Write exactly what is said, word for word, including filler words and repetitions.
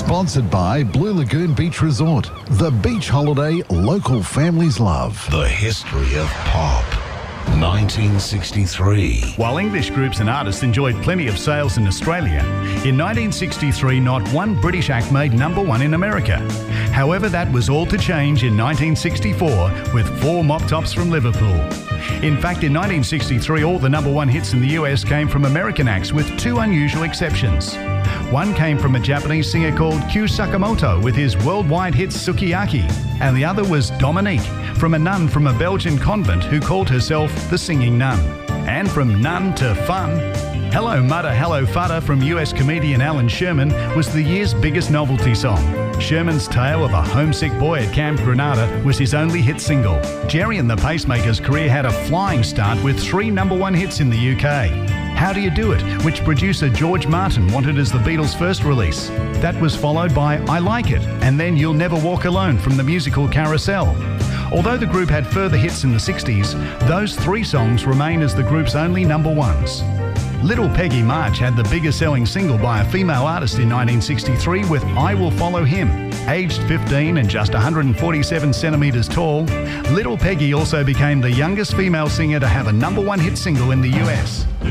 Sponsored by Blue Lagoon Beach Resort, the beach holiday local families love. The history of pop. nineteen sixty-three. While English groups and artists enjoyed plenty of sales in Australia, in nineteen sixty-three not one British act made number one in America. However, that was all to change in nineteen sixty-four with four Mop Tops from Liverpool. In fact, in nineteen sixty-three all the number one hits in the U S came from American acts with two unusual exceptions. One came from a Japanese singer called Kyu Sakamoto with his worldwide hit Sukiyaki, and the other was Dominique, from a nun from a Belgian convent who called herself the Singing Nun. And from nun to fun, Hello Mudder, Hello Fudder from U S comedian Alan Sherman was the year's biggest novelty song. Sherman's tale of a homesick boy at Camp Granada was his only hit single. Jerry and the Pacemakers' career had a flying start with three number one hits in the U K. How Do You Do It, which producer George Martin wanted as the Beatles' first release. That was followed by I Like It, and then You'll Never Walk Alone from the musical Carousel. Although the group had further hits in the sixties, those three songs remain as the group's only number ones. Little Peggy March had the biggest selling single by a female artist in nineteen sixty-three with I Will Follow Him. Aged fifteen and just one hundred forty-seven centimetres tall, Little Peggy also became the youngest female singer to have a number one hit single in the U S.